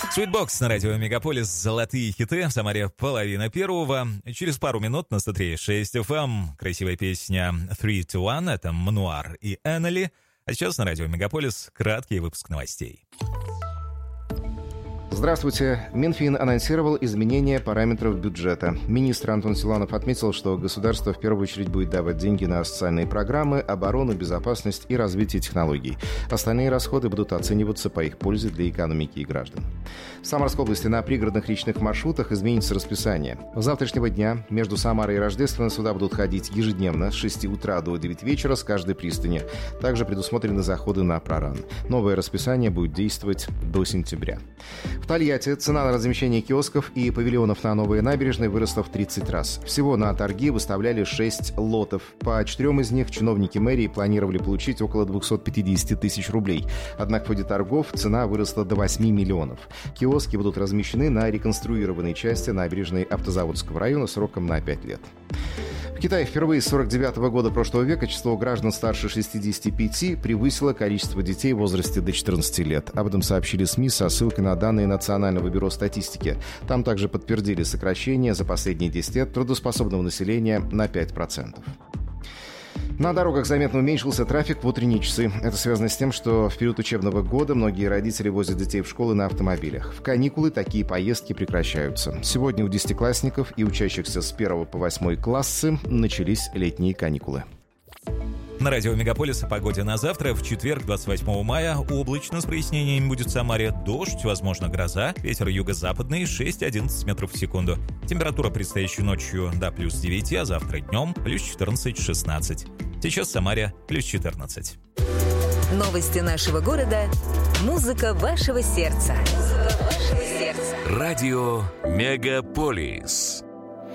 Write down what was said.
Sweetbox на радио Мегаполис. Золотые хиты. В Самаре половина первого. Через пару минут на 103.6 FM. Красивая песня 3 to 1. Это Мануар и Эннели. А сейчас на радио Мегаполис краткий выпуск новостей. Здравствуйте. Минфин анонсировал изменение параметров бюджета. Министр Антон Силуанов отметил, что государство в первую очередь будет давать деньги на социальные программы, оборону, безопасность и развитие технологий. Остальные расходы будут оцениваться по их пользе для экономики и граждан. В Самарской области на пригородных речных маршрутах изменится расписание. С завтрашнего дня между Самарой и Рождеством суда будут ходить ежедневно с 6 утра до 9 вечера с каждой пристани. Также предусмотрены заходы на проран. Новое расписание будет действовать до сентября. В Тольятти цена на размещение киосков и павильонов на новой набережной выросла в 30 раз. Всего на торги выставляли 6 лотов. По 4 из них чиновники мэрии планировали получить около 250 тысяч рублей. Однако в ходе торгов цена выросла до 8 миллионов. Киоски будут размещены на реконструированной части набережной Автозаводского района сроком на 5 лет. В Китае впервые с 1949 года прошлого века число граждан старше 65 превысило количество детей в возрасте до 14 лет. Об этом сообщили СМИ со ссылкой на данные Национального бюро статистики. Там также подтвердили сокращение за последние 10 лет трудоспособного населения на 5%. На дорогах заметно уменьшился трафик в утренние часы. Это связано с тем, что в период учебного года многие родители возят детей в школы на автомобилях. В каникулы такие поездки прекращаются. Сегодня у десятиклассников и учащихся с 1 по 8 классы начались летние каникулы. На радио Мегаполис о погоде на завтра. В четверг, 28 мая, облачно с прояснениями будет в Самаре. Дождь, возможно, гроза. Ветер юго-западный 6-11 метров в секунду. Температура предстоящей ночью до плюс 9, а завтра днем плюс 14-16. Сейчас в Самаре плюс 14. Новости нашего города. Музыка вашего сердца. Радио Мегаполис.